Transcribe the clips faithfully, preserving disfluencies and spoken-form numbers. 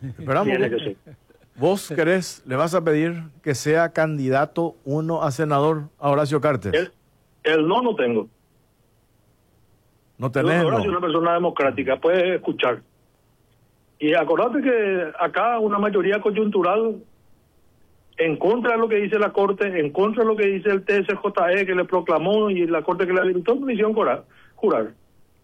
Esperamos. Tiene que ser. ¿Vos querés, le vas a pedir que sea candidato uno a senador a Horacio Cartes? El, el no no tengo. No tenés, Horacio es no. una persona democrática, puede escuchar. Y acordate que acá una mayoría coyuntural en contra de lo que dice la Corte, en contra de lo que dice el T S J E que le proclamó y la Corte que le habilitó, no le hicieron jurar. jurar.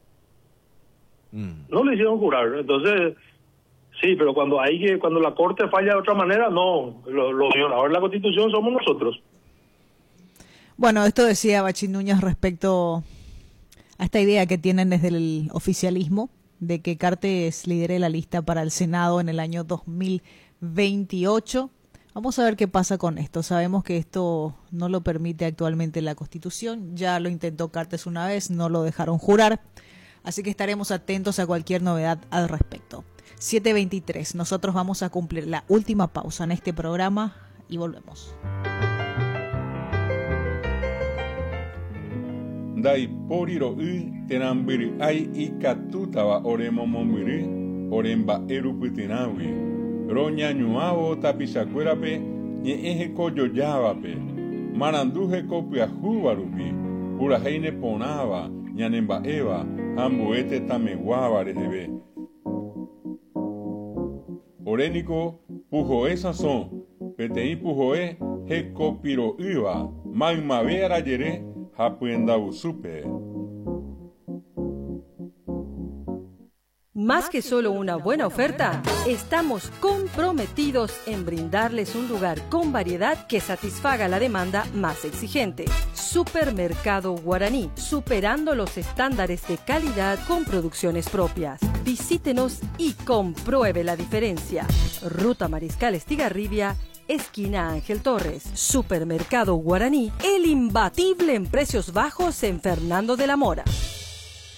Mm. No le hicieron jurar. Entonces, sí, pero cuando hay que, cuando la Corte falla de otra manera, no. Lo, lo violadores de la Constitución somos nosotros. Bueno, esto decía Bachín Núñez respecto a esta idea que tienen desde el oficialismo de que Cartes lidere la lista para el Senado en el año dos mil veintiocho. Vamos a ver qué pasa con esto. Sabemos que esto no lo permite actualmente la Constitución. Ya lo intentó Cartes una vez, no lo dejaron jurar. Así que estaremos atentos a cualquier novedad al respecto. siete veintitrés. Nosotros vamos a cumplir la última pausa en este programa y volvemos. Dai poriro y tenambiri ai ikatutawa oremomomiri oremba erupitinawi. Roña ñuavo tapichacuerape ñe'eje kojojávape. Maranduje kopiahúvarupi. Puraheine ponava ñanemba'éva hambuete tameguáva reheve. Orénico pujoe sazón. Peteĩ pujoe hekopiro'ýva. Maymave arajere hapyendavusupe. Más que solo una buena oferta, estamos comprometidos en brindarles un lugar con variedad que satisfaga la demanda más exigente. Supermercado Guaraní, superando los estándares de calidad con producciones propias. Visítenos y compruebe la diferencia. Ruta Mariscal Estigarribia, esquina Ángel Torres. Supermercado Guaraní, el imbatible en precios bajos en Fernando de la Mora.